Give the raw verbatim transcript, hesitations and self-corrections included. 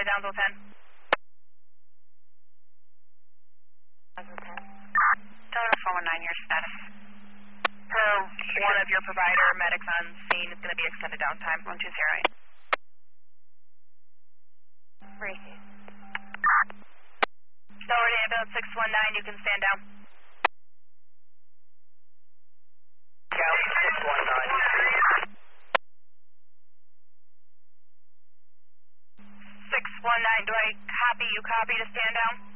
to Downsville ten. Downsville ten. Delta four one nine, your status. Per one of your provider, medics on scene is going to be extended downtime, one two zero eight. Racing. Authority ambulance six one nine, you can stand down. Scout six one nine. six one nine, do I copy? You copy to stand down?